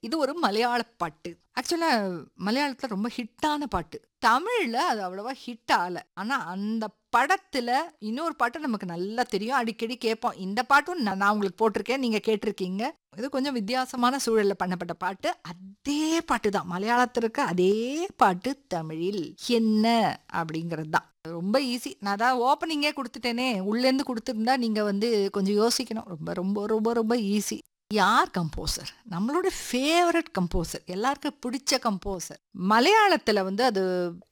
இது ஒரு மலையாள பாட்டு. ஆக்சுவலா மலையாளத்துல ரொம்ப ஹிட்டான பாட்டு. தமிழ்ல அது அவ்வளவா ஹிட் ஆகல. ஆனா அந்த படத்துல இன்னொரு பாட்டு நமக்கு நல்லா தெரியும். அடிக்கடி கேட்போம். இந்த பாட்டும் நான் உங்களுக்கு போட்டிருக்கேன். நீங்க கேட்டிருக்கீங்க. இது கொஞ்சம் வித்தியாசமான சூழல்ல பண்ணப்பட்ட பாட்டு. அதே பாட்டு தான். மலையாளத்துல இருக்க அதே பாட்டு தமிழில். என்ன அப்படிங்கிறது தான். ரொம்ப ஈஸி. நான் தான் ஓப்பனிங்கே குடுத்துட்டேனே! உள்ளேருந்து குடுத்திருந்தா நீங்க கொஞ்சம் யோசிக்கணும். ரொம்ப ரொம்ப ரொம்ப ரொம்ப ஈஸி. யார் கம்போசர்? நம்மளோட ஃபேவரைட் கம்போசர். எல்லாருக்கும் பிடிச்ச கம்போசர். மலையாளத்துல அது